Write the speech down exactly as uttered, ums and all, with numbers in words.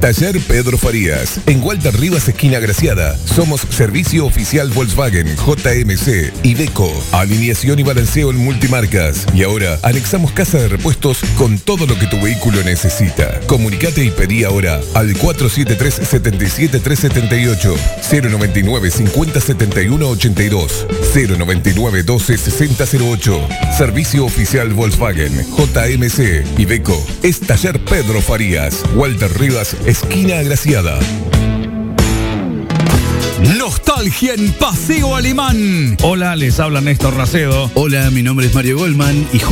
Taller Pedro Farías, en Walter Rivas, esquina Graciada. Somos servicio oficial Volkswagen, J M C, Iveco, alineación y balanceo en multimarcas. Y ahora anexamos casa de repuestos con todo lo que tu vehículo necesita. Comunicate y pedí ahora al cuatro siete tres, siete siete tres siete ocho, cero noventa y nueve, cincuenta, setenta y uno, ochenta y dos, cero noventa y nueve, doce, sesenta, cero ocho. Servicio oficial Volkswagen, J M C, Iveco. Es Taller Pedro Farías, Walter Rivas, esquina Agraciada. Nostalgia en Paseo Alemán. Hola, les habla Néstor Racedo. Hola, mi nombre es Mario Goldman y